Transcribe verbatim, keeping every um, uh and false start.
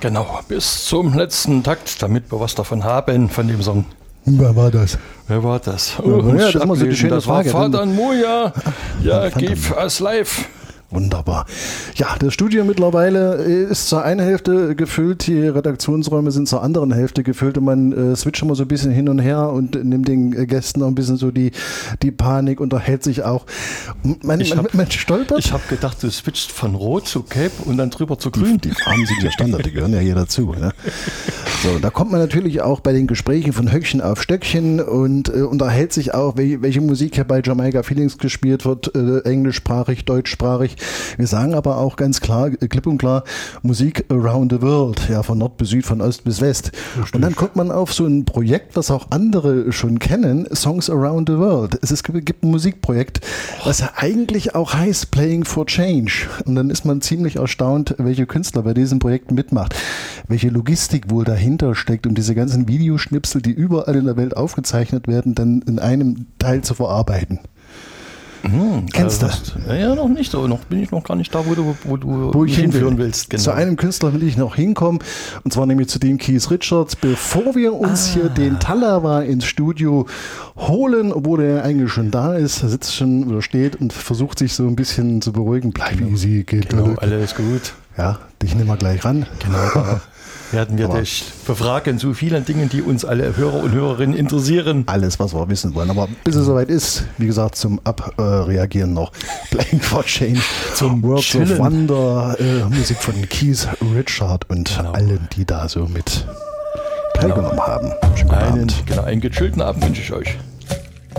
Genau, bis zum letzten Takt, damit wir was davon haben, von dem Song. Wer war das? Wer war das? Oh, ja, ja, das, ist so die schöne das Frage. war Vater Moja. Ja, give us life. Wunderbar. Ja, das Studio mittlerweile ist zur einen Hälfte gefüllt, die Redaktionsräume sind zur anderen Hälfte gefüllt und man äh, switcht immer so ein bisschen hin und her und nimmt den Gästen noch ein bisschen so die, die Panik, unterhält sich auch. Man, ich man, hab, man stolpert. Ich habe gedacht, du switcht von Rot zu Gelb und dann drüber zu Grün. Die, die Farben sind ja Standard, die gehören ja hier dazu. Ne? So, da kommt man natürlich auch bei den Gesprächen von Höckchen auf Stöckchen und äh, unterhält sich auch, welche, welche Musik hier bei Jamaica Feelings gespielt wird, äh, englischsprachig, deutschsprachig. Wir sagen aber auch ganz klar, klipp und klar, Musik around the world, ja, von Nord bis Süd, von Ost bis West. Und dann kommt man auf so ein Projekt, was auch andere schon kennen, Songs Around the World. Es ist, gibt ein Musikprojekt, was ja eigentlich auch heißt Playing for Change. Und dann ist man ziemlich erstaunt, welche Künstler bei diesem Projekt mitmacht, welche Logistik wohl dahinter steckt, um diese ganzen Videoschnipsel, die überall in der Welt aufgezeichnet werden, dann in einem Teil zu verarbeiten. Hm, Kennst du das? Ja, ja, noch nicht so. Noch bin ich noch gar nicht da, wo du, wo du wo ich hinführen willst. Genau. Zu einem Künstler will ich noch hinkommen, und zwar nämlich zu dem Keith Richards. Bevor wir uns ah. hier den Talawa ins Studio holen, obwohl er eigentlich schon da ist, er sitzt schon oder steht und versucht sich so ein bisschen zu beruhigen. Bleib genau. easy, geht genau, durch. alles gut. Ja, dich nehmen wir gleich ran. Genau. Werden wir Aber dich befragen zu vielen Dingen, die uns alle Hörer und Hörerinnen interessieren. Alles, was wir wissen wollen. Aber bis es soweit ist, wie gesagt, zum Abreagieren noch Playing for Change, zum Words Chillen. of Wonder, äh, Musik von Keith Richards und genau. allen, die da so mit teilgenommen genau. haben. Schönen Einen, Abend. genau, einen gechillten Abend wünsche ich euch.